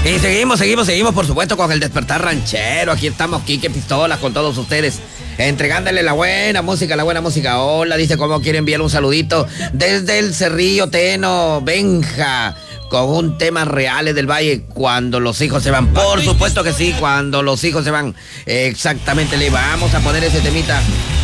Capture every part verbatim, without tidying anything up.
Y seguimos, seguimos, seguimos, por supuesto, con el Despertar Ranchero. Aquí estamos, Quique Pistolas, con todos ustedes, entregándole la buena música, la buena música. Hola, dice cómo quiere enviar un saludito desde el Cerrillo Teno, Benja, con un tema reales del Valle, cuando los hijos se van. Por supuesto que sí, cuando los hijos se van. Exactamente, le vamos a poner ese temita.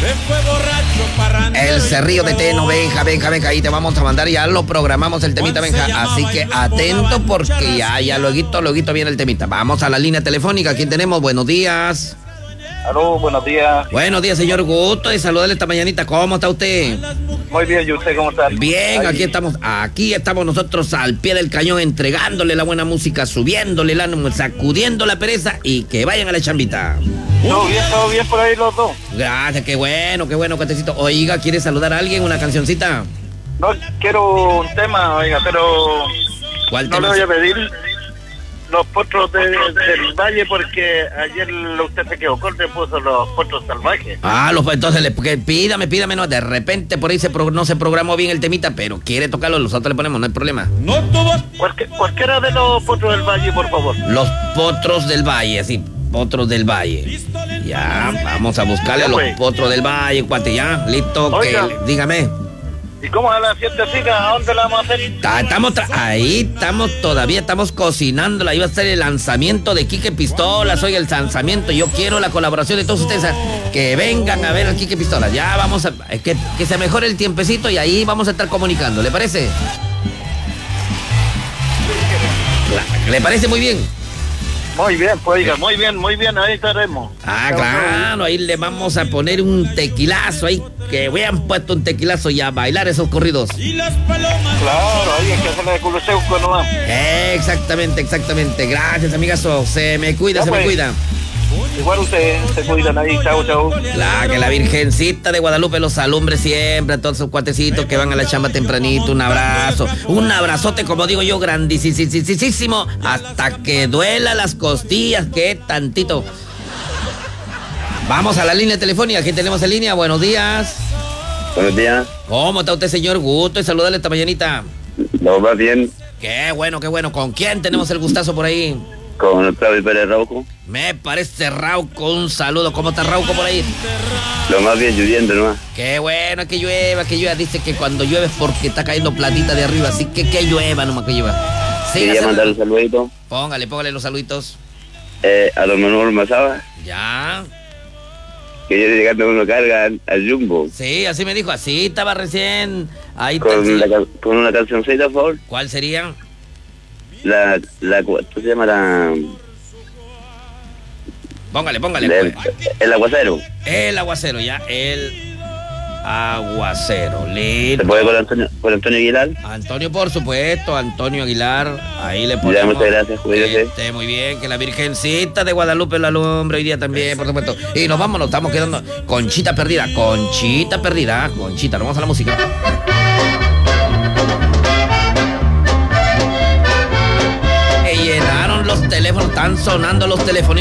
El Cerrillo de Teno, Benja, Benja, Benja, ahí te vamos a mandar, ya lo programamos el temita, Benja, así que atento porque ya, ya, luego, luego viene el temita. Vamos a la línea telefónica, ¿quién tenemos? Buenos días. Aló, buenos días. Buenos días, señor, gusto de saludarle esta mañanita. ¿Cómo está usted? Muy bien, ¿y usted cómo está? Bien, Ahí. aquí estamos, aquí estamos nosotros al pie del cañón, entregándole la buena música, subiéndole el ánimo, sacudiendo la pereza y que vayan a la chambita. Todo bien, todo bien por ahí los dos. Gracias, qué bueno, qué bueno, Catecito. Oiga, ¿quiere saludar a alguien, una cancioncita? No, quiero un tema, oiga, pero ¿Cuál no tema? le voy a pedir los potros de, del Valle porque ayer usted se quedó corto y puso los potros salvajes. Ah, los, entonces le, que pídame, pídame, no, de repente por ahí se pro, no se programó bien el temita, pero quiere tocarlo, nosotros le ponemos, no hay problema. No tuvo... Cualque, cualquiera de los potros del Valle, por favor. Los potros del Valle, así, potros del Valle. Ya, vamos a buscarle a los potros del Valle, cuate, ya, listo, Oiga. que, dígame. ¿Y cómo a la fiestecita? ¿A dónde la vamos a hacer? Ta- Estamos tra- ahí estamos todavía, estamos cocinándola. Ahí va a ser el lanzamiento de Quique Pistolas. Hoy el lanzamiento. Yo quiero la colaboración de todos ustedes. Que vengan a ver al Quique Pistolas. Ya vamos a. Que, que se mejore el tiempecito y ahí vamos a estar comunicando. ¿Le parece? ¿Le parece muy bien? Muy bien, pues oiga, muy bien, muy bien, ahí estaremos. Ah, claro, ahí le vamos a poner un tequilazo ahí, que vean puesto un tequilazo y a bailar esos corridos. Claro, ahí hay que hacerle de culuseuco nomás. Exactamente, exactamente. Gracias, amigazo. Se me cuida, Ya se pues. me cuida. Igual ustedes se cuidan ahí, chau, chau. La, que la Virgencita de Guadalupe los alumbre siempre a todos sus cuatecitos que van a la chamba tempranito. Un abrazo, un abrazote, como digo yo, grandísimo, hasta que duela las costillas, que tantito. Vamos a la línea telefónica, aquí tenemos en línea, buenos días. Buenos días. ¿Cómo está usted, señor? Gusto de saludarle esta mañanita. ¿Lo va bien? Qué bueno, qué bueno. ¿Con quién tenemos el gustazo por ahí? Con el Claudio Pérez Rauco. Me parece Rauco, un saludo. ¿Cómo está Rauco por ahí? Lo más bien lloviendo nomás. Qué bueno que llueva, que llueva. Dice que cuando llueve es porque está cayendo platita de arriba. Así que que llueva nomás, que llueva. Quería Sígase. mandar un saludito Póngale, póngale los saluditos. eh, a don Manuel Mazaba. Ya. Quería llegarme una carga al, al Jumbo. Sí, así me dijo. Así estaba recién. Ahí está. Con, Sí. la, ca- con una cancioncita, por favor. ¿Cuál sería? La, la, ¿cómo se llama? La, Póngale, póngale. la- el, el aguacero. El aguacero, ya. El aguacero. ¿Se Listo. puede con Antonio, con Antonio Aguilar? Antonio, por supuesto, Antonio Aguilar, ahí le Ya, ponemos. muchas gracias, cuídese. Este, muy bien, que la Virgencita de Guadalupe la alumbre hoy día también, por supuesto. Y nos vamos, nos estamos quedando. Conchita perdida, Conchita perdida, Conchita, nos vamos a la música. Me llenaron los teléfonos, están sonando los teléfonos.